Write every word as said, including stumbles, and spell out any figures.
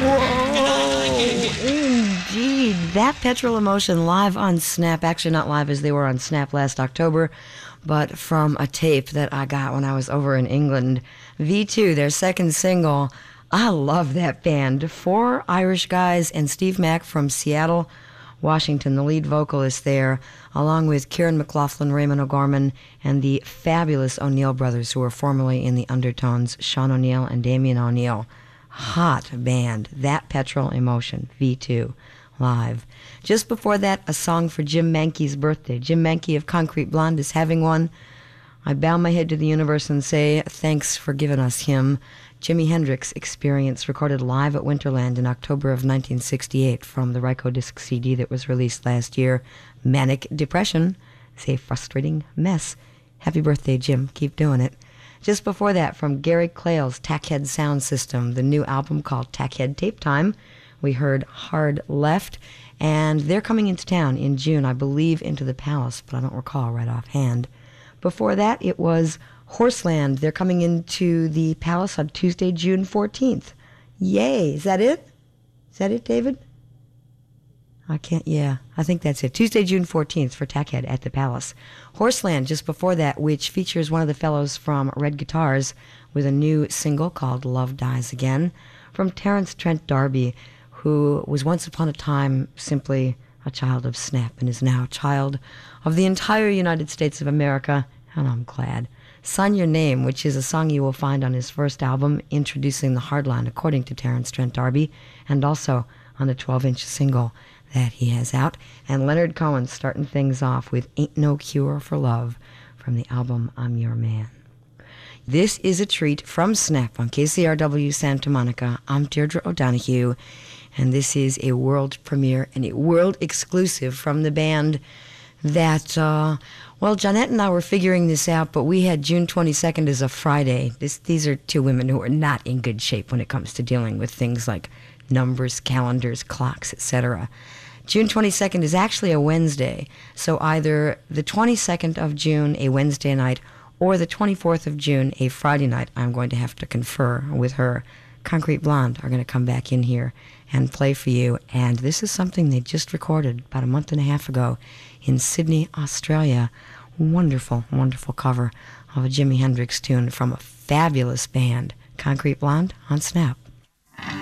Whoa, indeed. That Petrol Emotion live on Snap. Actually, not live as they were on Snap last October, but from a tape that I got when I was over in England. V two, their second single. I love that band. Four Irish guys and Steve Mack from Seattle, Washington, the lead vocalist there, along with Kieran McLaughlin, Raymond O'Gorman, and the fabulous O'Neill brothers, who were formerly in the Undertones, Sean O'Neill and Damien O'Neill. Hot band. That Petrol Emotion, V two, live. Just before that, a song for Jim Mankey's birthday. Jim Mankey of Concrete Blonde is having one. I bow my head to the universe and say thanks for giving us him. Jimi Hendrix Experience, recorded live at Winterland in October of nineteen sixty-eight from the Rykodisc C D that was released last year. Manic Depression is a frustrating mess. Happy birthday, Jim. Keep doing it. Just before that, from Gary Clale's Tackhead Sound System, the new album called Tackhead Tape Time, we heard Hard Left, and they're coming into town in June, I believe, into the Palace, but I don't recall right offhand. Before that, it was Horseland. They're coming into the Palace on Tuesday, June fourteenth. Yay! Is that it? Is that it, David? I can't, yeah, I think that's it. Tuesday, June fourteenth for Tackhead at the Palace. Horseland, just before that, which features one of the fellows from Red Guitars with a new single called Love Dies Again, from Terence Trent D'Arby, who was once upon a time simply a child of Snap and is now a child of the entire United States of America, and I'm glad. Sign Your Name, which is a song you will find on his first album, Introducing the Hardline, according to Terence Trent D'Arby, and also on the twelve-inch single that he has out. And Leonard Cohen starting things off with Ain't No Cure for Love from the album I'm Your Man. This is a treat from Snap on K C R W Santa Monica. I'm Deirdre O'Donoghue, and this is a world premiere and a world exclusive from the band that, uh, well, Jeanette and I were figuring this out, but we had June twenty-second as a Friday. This, these are two women who are not in good shape when it comes to dealing with things like numbers, calendars, clocks, et cetera. June twenty-second is actually a Wednesday, so either the twenty-second of June, a Wednesday night, or the twenty-fourth of June, a Friday night. I'm going to have to confer with her. Concrete Blonde are going to come back in here and play for you, and this is something they just recorded about a month and a half ago in Sydney, Australia. Wonderful, wonderful cover of a Jimi Hendrix tune from a fabulous band, Concrete Blonde on Snap.